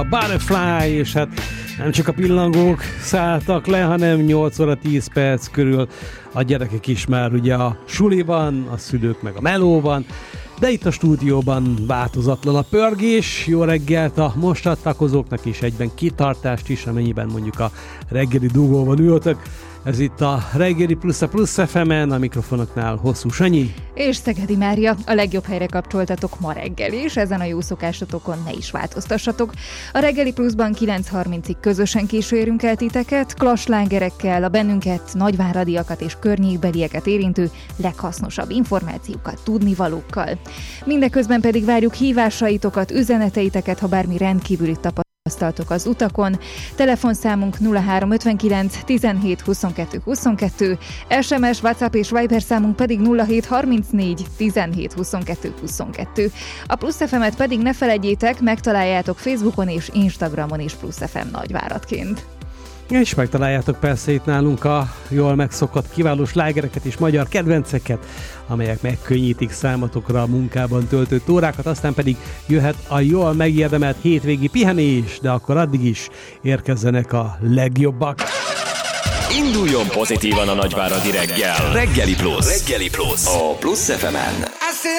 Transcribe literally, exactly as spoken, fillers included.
a Butterfly, és hát nem csak a pillangók szálltak le, hanem nyolc óra tíz perc körül a gyerekek is már ugye a suliban, a szülők meg a melóban, de itt a stúdióban változatlan a pörgés. Jó reggelt a most csatlakozóknak, és egyben kitartást is, amennyiben mondjuk a reggeli dugóban ültök. Ez itt a reggeli plusz a Plusz ef emen, a mikrofonoknál Hosszú Sanyi. És Szegedi Mária, a legjobb helyre kapcsoltatok ma reggel, és ezen a jó szokásotokon ne is változtassatok. A reggeli pluszban kilenc harmincig közösen kísérünk el titeket, klasslágerekkel, a bennünket, nagyváradiakat és környékbelieket érintő leghasznosabb információkat, tudnivalókkal. Mindeközben pedig várjuk hívásaitokat, üzeneteiteket, ha bármi rendkívüli tapasztalat tapasztaltok az utakon. Telefonszámunk nulla három ötvenkilenc tizenhét huszonkettő huszonkettő, es em es, WhatsApp és Viber számunk pedig nulla hét harmincnégy tizenhét huszonkettő huszonkettő. A Plusz ef emet pedig ne felejtjétek, megtaláljátok Facebookon és Instagramon is Plusz ef em nagyváradként. És megtaláljátok persze itt nálunk a jól megszokott kiváló slágereket és magyar kedvenceket, amelyek megkönnyítik számotokra a munkában töltött órákat, aztán pedig jöhet a jól megérdemelt hétvégi pihenés, de akkor addig is érkezzenek a legjobbak. Induljon pozitívan a nagyváradi reggel. Reggeli Plusz. Reggeli Plusz. A Plusz ef emen.